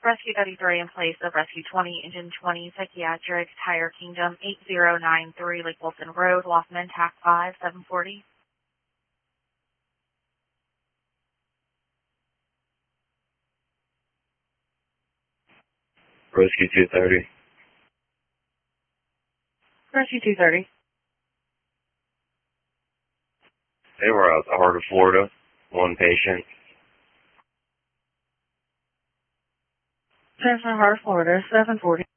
Rescue 33 in place of Rescue 20, Engine 20, Psychiatric, Tire Kingdom, 8093 Lake Wilson Road, Loftman, TAC 5, 740. Rescue 230. Rescue 230. They were out the heart of Florida. One patient. Transfer Heart, Florida, 740.